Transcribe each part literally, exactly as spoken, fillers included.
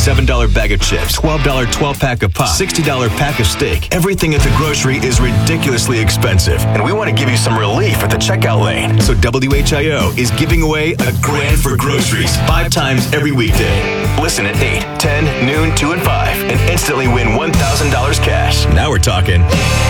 seven dollar bag of chips, twelve dollar twelve-pack of pop, sixty dollar pack of steak. Everything at the grocery is ridiculously expensive, and we want to give you some relief at the checkout lane. So W H I O is giving away a grand for groceries five times every weekday. Listen at eight, ten, noon, two, and five, and instantly win one thousand dollars cash. Now we're talking.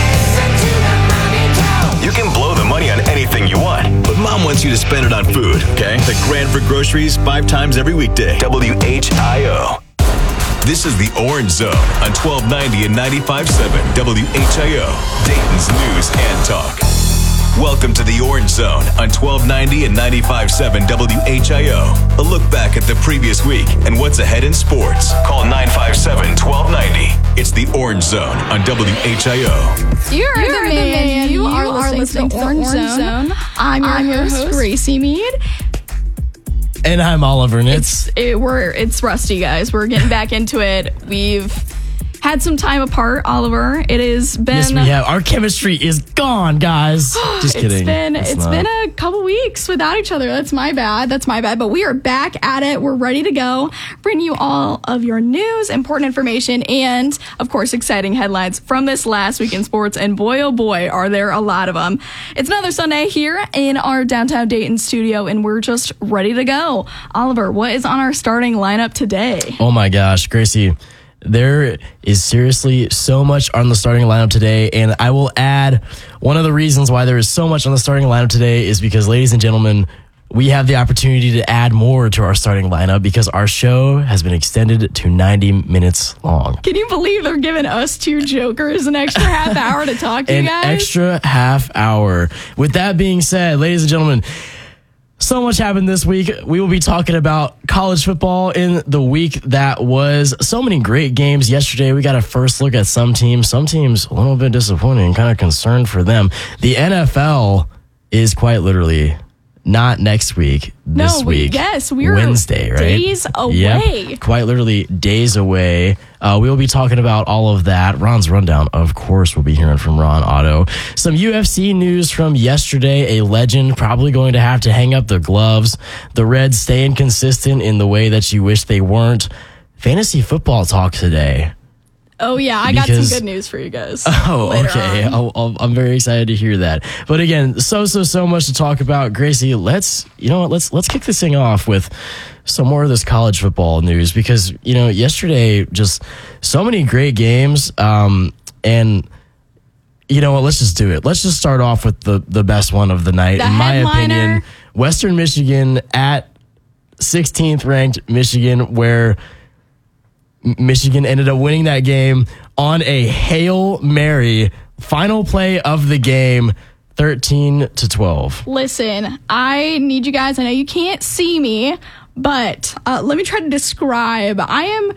You can blow the money on anything you want, but Mom wants you to spend it on food, okay? The grand for groceries five times every weekday. W H I O. This is the Orange Zone on twelve ninety and ninety-five point seven W H I O, Dayton's news and talk. Welcome to the Orange Zone on twelve ninety and ninety-five point seven W H I O. A look back at the previous week and what's ahead in sports. Call nine five seven, twelve ninety. It's the Orange Zone on W H I O. You're, You're the man. You, you are, are listening, listening to the Orange, Orange Zone. Zone. I'm your, I'm your host, host, Gracie Mead. And I'm Oliver Nitz. It's, it, we're, it's Rusty, guys. We're getting back into it. We've had some time apart, Oliver. It has been... Yes, we have. Our chemistry is gone, guys. Just kidding. It's been it's it's not. been a couple weeks without each other. That's my bad. That's my bad. But we are back at it. We're ready to go. Bring you all of your news, important information, and, of course, exciting headlines from this last week in sports. And boy, oh boy, are there a lot of them. It's another Sunday here in our downtown Dayton studio, and we're just ready to go. Oliver, what is on our starting lineup today? Oh, my gosh, Gracie. There is seriously so much on the starting lineup today, and I will add one of the reasons why there is so much on the starting lineup today is because, ladies and gentlemen, we have the opportunity to add more to our starting lineup because our show has been extended to ninety minutes long. Can you believe they're giving us two jokers an extra half hour to talk to you guys? An extra half hour. With that being said, ladies and gentlemen, so much happened this week. We will be talking about college football in the week that was. So many great games yesterday. We got a first look at some teams. Some teams a little bit disappointing, kind of concerned for them. The N F L is quite literally not next week, this no, week. Yes, we're Wednesday, right? Days away. Yep, quite literally days away. Uh, we will be talking about all of that. Ron's Rundown, of course, we'll be hearing from Ron Otto. Some U F C news from yesterday. A legend probably going to have to hang up the gloves. The Reds staying consistent in the way that you wish they weren't. Fantasy football talk today. Oh, yeah. I because, got some good news for you guys. Oh, okay. I'll, I'll, I'm very excited to hear that. But again, so, so, so much to talk about. Gracie, let's, you know what, let's, let's kick this thing off with some more of this college football news because, you know, yesterday, just so many great games. Um, and, you know what, let's just do it. Let's just start off with the, the best one of the night. The In my headliner. opinion, Western Michigan at sixteenth ranked Michigan, where Michigan ended up winning that game on a Hail Mary. Final play of the game, thirteen to twelve. Listen, I need you guys. I know you can't see me, but uh, let me try to describe. I am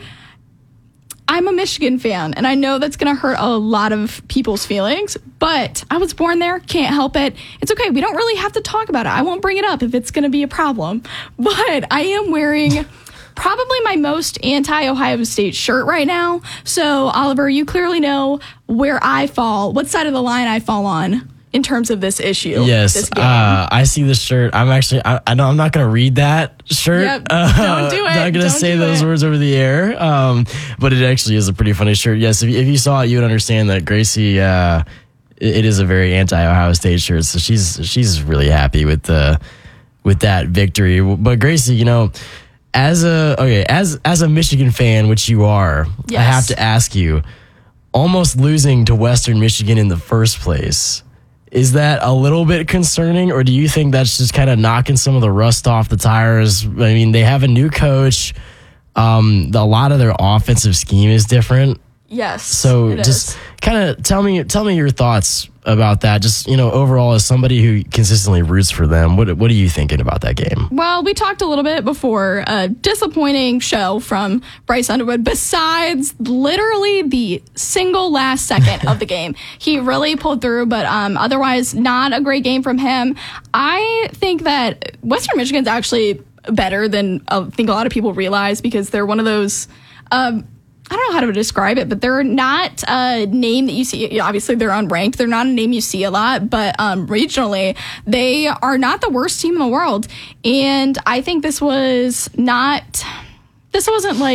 I'm a Michigan fan, and I know that's going to hurt a lot of people's feelings, but I was born there. Can't help it. It's okay. We don't really have to talk about it. I won't bring it up if it's going to be a problem, but I am wearing probably my most anti-Ohio State shirt right now. So, Oliver, you clearly know where I fall, what side of the line I fall on in terms of this issue. Yes, this game. Uh, I see the shirt. I'm actually, I, I know I'm not going to read that shirt. Yep, uh, don't do it. I'm not going to say those it. words over the air. Um, but it actually is a pretty funny shirt. Yes, if, if you saw it, you would understand that Gracie, uh, it, it is a very anti-Ohio State shirt. So she's she's really happy with the with that victory. But Gracie, you know, As a okay, as as a Michigan fan, which you are, yes. I have to ask you, almost losing to Western Michigan in the first place, is that a little bit concerning, or do you think that's just kind of knocking some of the rust off the tires? I mean, they have a new coach. Um, a lot of their offensive scheme is different. Yes. So just kind of tell me tell me your thoughts about that. Just, you know, overall, as somebody who consistently roots for them, what what are you thinking about that game? Well, we talked a little bit before. A disappointing show from Bryce Underwood. Besides literally the single last second of the game, he really pulled through. But um, otherwise, not a great game from him. I think that Western Michigan's actually better than I think a lot of people realize because they're one of those. Um, I don't know how to describe it, but they're not a name that you see. Obviously, they're unranked. They're not a name you see a lot, but um, regionally, they are not the worst team in the world. And I think this was not, this wasn't like,